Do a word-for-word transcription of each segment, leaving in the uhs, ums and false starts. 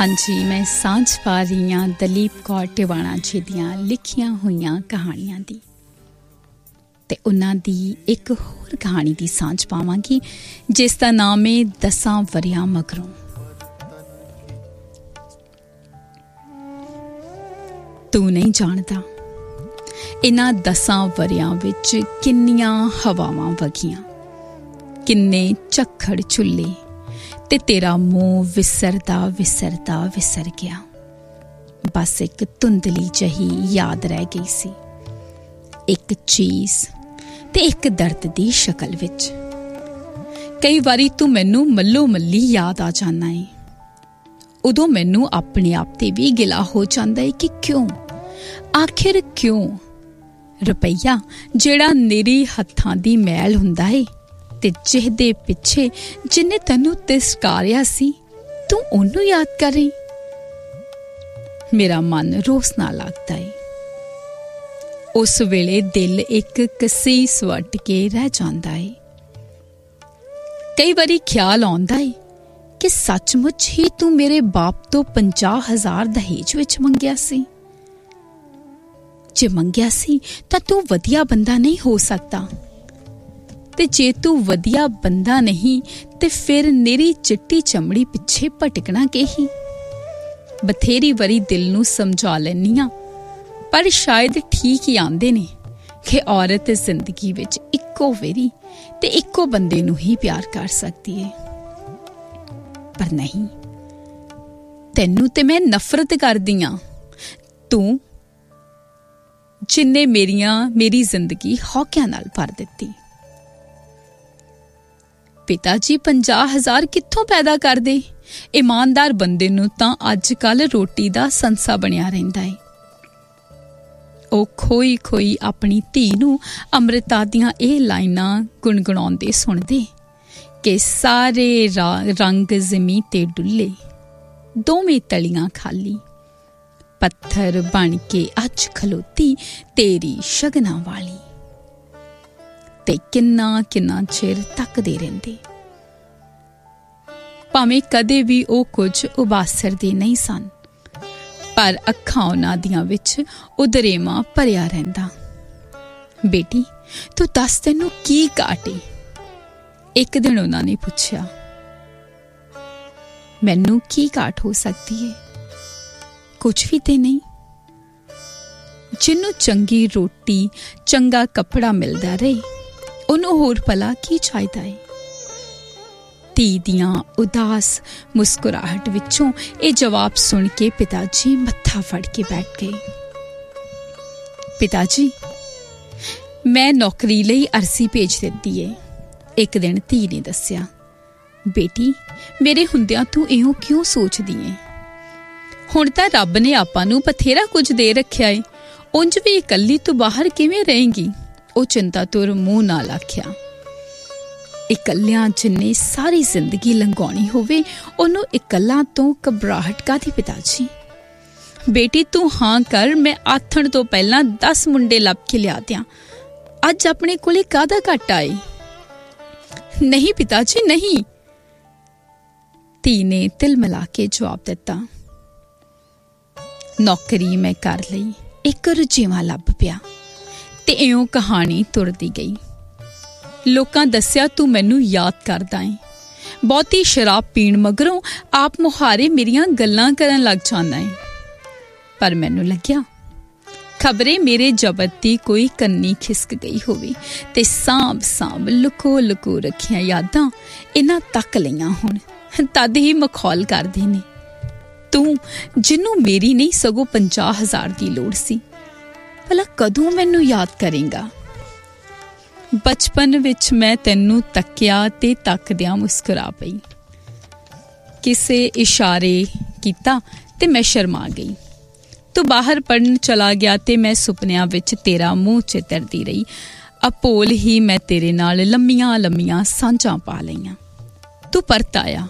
हाँ जी, मैं सांझ पा रही हाँ दलीप कौर टिवाणा जी दियां लिखियां होईयां कहानियां दी ते उन्हां दी एक होर कहानी दी सांझ पावांगी जिस दा नाम है दसां वरियां मगरों। तू नहीं जानदा इन्हां दसां वरियां विच किन्नियां हवावां वगियां, किन्ने झक्खड़ झुल्ले ते तेरा मुंह विसरदा विसरदा विसर गया। बस एक धुंधली जही याद रह गई सी, एक चीज ते एक दर्द दी शक्ल विच। कई वारी तू मैनू मल्लो मल्ली याद आ जाना है, उदों मैनू अपने आप ते भी गिला हो जांदा है कि क्यों, आखिर क्यों। रुपया जेड़ा मेरे हत्थां दी मैल हुंदा है ते जिहदे पिछे जिन्ने तैनू तिरस्कारिया सी, तू ओनू याद करें। मेरा मन रोस ना लगता है। उस वेले दिल एक कसीस वट के रह जांदा है। कई बारी ख्याल आउंदा है कि सचमुच ही तू मेरे बाप तो पंजाह हजार दहेज विच मंगिया सी। जे मंगिया सी तां तू वधिया बंदा नहीं हो सकता, ते जे तू वधिया बंदा नहीं ते फिर मेरी चिट्टी चमड़ी पिछे भटकना के ही। बथेरी वरी दिल नू समझा लैनी आ, पर शायद ठीक ही आंदे ने कि औरत जिंदगी विच इक्को वेरी ते इक्को बंदे नू ही प्यार कर सकती है। पर नहीं, तैनू ते मैं नफरत करदी आं। तू जिन्ने मेरियां मेरी जिंदगी हौकियां नाल भर दित्ती। पिता जी पंजाह हजार कित्थों पैदा कर दे? ईमानदार बंदे नू तां अज कल रोटी दा संसा बनिया रहिंदा है। ओ खोई खोई अपनी धी नू अमृता दियां एह लाइनां गुणगुणाउंदे सुणदे कि सारे रंग ज़मीं ते डुल्ले, दोवें तलियां खाली, पत्थर बन के अज खलोती तेरी शगना वाली। ते किन्ना किन्ना चिर तकदे रहिंदे, भावें कदे भी ओ कुछ उबासरदे नहीं सन, पर अखां उन्हां दियां विच उदरेमा भरिया रहिंदा। बेटी तू दस तैनू की घाटे? एक दिन उन्हां ने पुछया। मैनू की घाट हो सकती है? कुछ भी ते नहीं। जिन्नू चंगी रोटी चंगा कपड़ा मिलदा रहे, उन्हों होर भला की चाहिदा है? धी दियां उदास मुस्कुराहट विचों ये जवाब सुन के पिताजी मत्था फड़ के बैठ गए। पिताजी मैं नौकरी लई अर्जी भेज दित्ती है, एक दिन धी ने दस्सिया। बेटी मेरे हुंदियां तू इहो क्यों सोचदी है? हुण तां रब ने आपां नूं बथेरा कुछ दे रखिया है, उंज भी इकल्ली तू बाहर किवें रहेंगी? ओ चिंता तुर मूँह नाल आख्या। इकल्लियां जिन्ने सारी जिंदगी लंघाउणी होवे ओनू इकल्ला तो घबराहट कादी? पिताजी बेटी तू हाँ कर, मैं आथण तो पहला दस मुंडे लभ के लिया दियां। अज अपने कोले कादा घाटा है? नहीं पिताजी नहीं, धी ने तिल मिला के जवाब दिता। नौकरी मैं कर लई, एक रुझेवां लभ पिया ते इउं कहानी तुरदी गई। लोकां दस्सिया तू मैनू याद करदा है, बहुती शराब पीण मगरों आप मुहारे मेरियां गल्लां करन लग जांदा है। पर मैनू लग्या खबरे मेरे जबत दी कोई कन्नी खिसक गई होवे ते सांभ सांभ लुको लुको रखियां यादां इन्हां तक लईआं हुण तद ही मखौल करदे ने। तू जिन्नू मेरी नहीं सगों पंजाह हजार दी लोड़ सी, भला कदों मैनू याद करेगा? बचपन विच मैं तैनू तक्या ते तकदियां मुस्कुरा पई। किसे इशारे कीता ते मैं शर्मा गई। तू बाहर पढ़न चला गया ते मैं सुपनियां विच तेरा मुंह चितरदी रही। अपोल ही मैं तेरे नाल लम्मियां लम्मियां सांझां पा लईआं। तू परत आया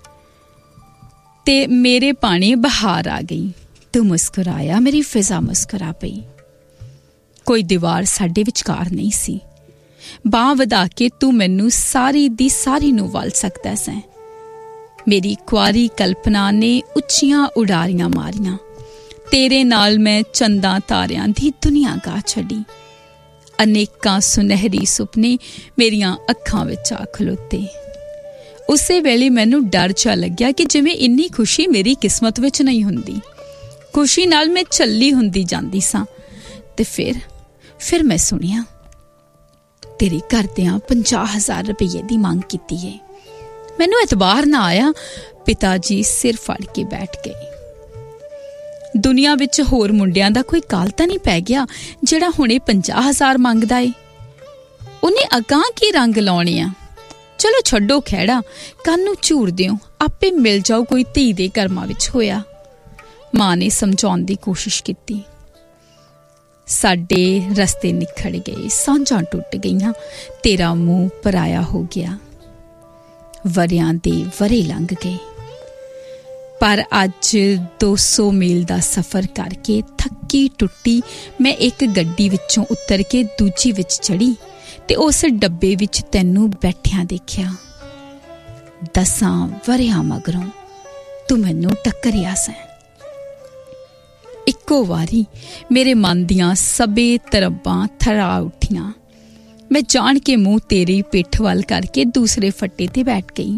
ते मेरे पाने बहार आ गई। तू मुस्कुराया, मेरी फिजा मुस्कुरा पई। कोई दीवार साडे विचकार नहीं सी। बांह वधा के तू मैनू सारी दी सारी नू वल सकदा सैं। मेरी कुआरी कल्पना ने उच्चियां उडारियां मारियां। तेरे नाल मैं चंदा तारियां दी दुनिया गा छड़ी। अनेकां सुनहरी सुपने मेरियां अखां विच आ खलोते। उसे वेले मैनू डर चा लग्या कि जिवें इन्नी खुशी मेरी किस्मत विच नहीं हुंदी। खुशी नाल मैं झल्ली हुंदी जांदी सां। ते फिर फिर मैं सुनिया तेरे घरदियां पंजाह हजार रुपये दी मांग कीती है। मैनू एतबार ना आया। पिता जी सिर फड़ के बैठ गए। दुनिया विच होर मुंडियां दा कोई काल तां नहीं पै गया जिहड़ा हुणे पंजाह हजार मंगदा है। उन्हें अगां की रंग लाउणे आ। चलो छड्डो खैड़ा, कानू झूर दिओ, आपे मिल जाओ कोई धी दे कर्मां विच होया। मां ने समझाउण दी कोशिश कीती। साडे रस्ते निखड़ गए, सांझां टुट गईयां, तेरा मुंह पराया हो गया। वरियां दे वरे लंघ गए, पर अज दो सौ मील दा सफर करके थकी टुटी मैं एक गड्डी विचों उतर के दूजी विच चढ़ी ते उस डब्बे विच तैनू बैठिया देखिया। दसां वरियां मगरों तू मैनू टक्करिया सैं। इक्को वारी मेरे मन दियां सबे तरब्बां थरा उठियां। मैं जान के मुंह तेरी पिठ वाल करके दूसरे फट्टे ते बैठ गई।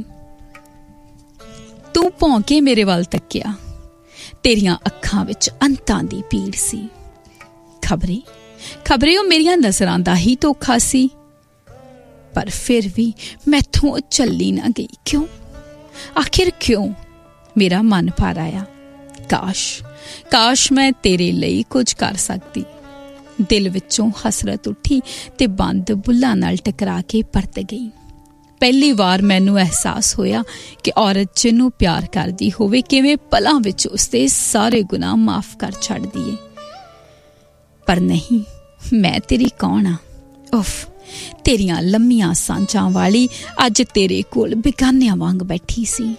तू भौंके मेरे वाल तकिया। तेरियां अखां विच अंतां दी पीड़ सी। खबरे खबरे ओ मेरियां नज़रां दा ही धोखा सी। पर फिर भी मैथों झल्ली ना गई। क्यों आखिर क्यों? मेरा मन भर आया। काश काश मैं तेरे लिए कुछ कर सकती। दिल विचों हसरत उठी ते बंद बुल्लां नाल टकरा के परत गई। पहली बार मैनू एहसास होया कि औरत जिन्नू प्यार करदी होवे किवें पलां विच उसदे सारे गुनाह माफ कर छड्डदी है। पर नहीं, मैं तेरी कौन आ? उफ, तेरियां लम्मियां सांझां वाली अज तेरे कोल बेगानियां वांग बैठी सी।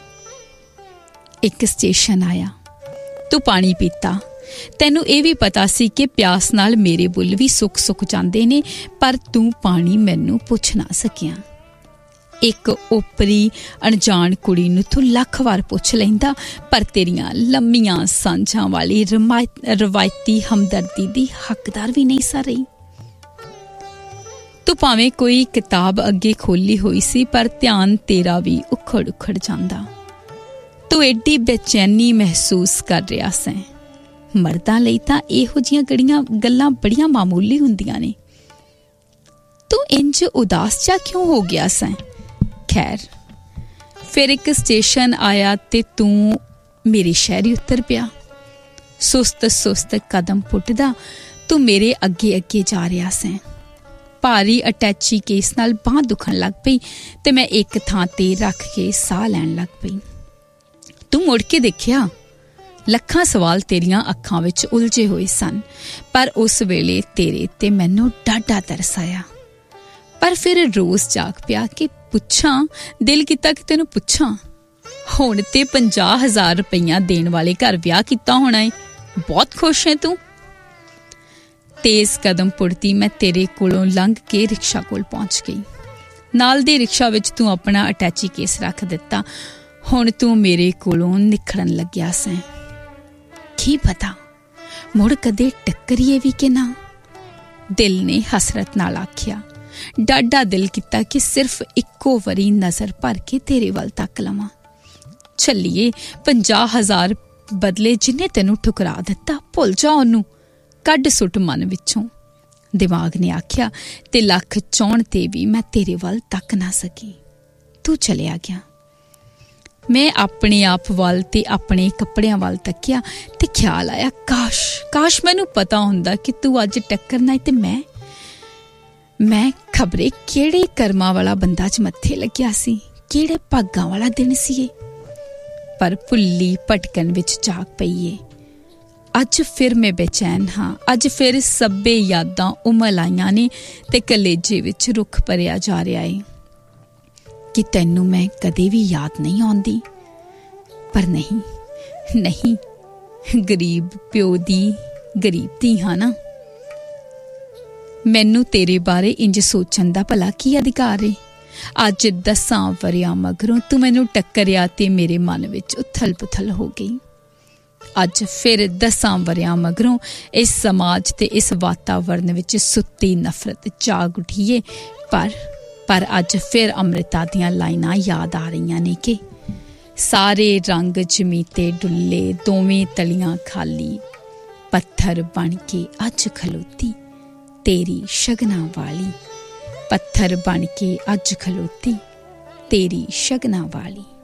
एक स्टेशन आया। तू पानी पीता। तैनू ये भी पता सी कि प्यास नाल मेरे बुल भी सुक सुक जांदे ने, पर तू पानी मैनू पुछ ना सकिया। एक ओपरी अणजान कुड़ी नू तू लख वार पुछ लैंदा, पर तेरियां लम्मियां सांझां वाली रवायती हमदर्दी दी हकदार भी नहीं सा रही। तू भावें कोई किताब अगे खोली हुई सी, पर ध्यान तेरा भी उखड़ उखड़ जांदा। तू एडी बेचैनी महसूस कर रहा सैं। मर्दां लई तां इहो जिहियां गड़ियां गल्लां बड़ियां मामूली हुंदियां ने। तू इंज उदास जा क्यों हो गया सैं? खैर, फिर एक स्टेशन आया ते तू मेरे शहरी उतर पिया। सुस्त सुस्त कदम पुटदा तू मेरे अगे अगे जा रहा सैं। भारी अटैची केस नाल बांह दुखण लग पई ते मैं एक थां ते रख के साह लैण लग पई। तू मुड़ के देखिया। लखां सवाल तेरियां अखां विच उलझे हुए सन, पर उस वेले तेरे ते मैनू डाढा तरस आया। पर फिर रोज जाग पिया कि पुछां, दिल कीता कि तैनू पुछां। हुण ते पंजाह हजार रुपया देण वाले घर विआह कीता होना है, बहुत खुश है तू? तेज कदम पुड़ती मैं तेरे कोलों लंघ के रिक्शा कोल पहुंच गई। नाल दे रिक्शा विच तू अपना अटैची केस रख दिता। हुण तू मेरे कोलों निखड़न लग्या सैं। की पता मुड़ कदे टक्करीए भी कि ना? दिल ने हसरत नाल आखिया। डाढा दिल किता कि सिर्फ इक्को वरी नजर भर के तेरे वल तक लवां। छल्लिए, पंजाह हजार बदले जिन्ने तेनू ठुकरा दिता, भुल जा ओनू, कड्ड सुट मन विचों। दिमाग ने आखिया ते लख चाहण ते भी मैं तेरे वल तक ना सकी। तू चलिया गया। मैं अपने आप वाल ते अपने कपड़ियां वाल तकिया ते ख्याल आया, काश काश मैनू पता हुंदा कि तू अज टक्करना है ते मैं मैं खबरे किहड़े कर्मां वाला बंदा च मत्थे लग्या सी, किहड़े भागां वाला दिन सी। पर भुल्ली भटकन विच जाग पईए। अज फिर मैं बेचैन हाँ। अज फिर सब्बे यादां उमल आईयां ने ते कलेजे विच रुख भरिया जा रहा है कि तैनू मैं कदे भी याद नहीं आउंदी। पर नहीं नहीं, गरीब प्यो दी गरीब धी हाँ ना। मैनू तेरे बारे इंज सोचण दा भला की अधिकार है? ਅੱਜ दसां वरियां मगरों तू मैनू टक्करिया ते मेरे मन विच उथल पुथल हो गई। अज फिर दसां वरियां मगरों इस समाज ते इस वातावरण विच सुत्ती नफरत जाग उठीए। पर पर अज फिर अमृता दियां लाइनां याद आ रही ने कि सारे रंग जमीते डुल्ले, दोवें तलियां खाली, पत्थर बन के अज खलोती तेरी शगना वाली, पत्थर बन के अज खलोती तेरी शगना वाली।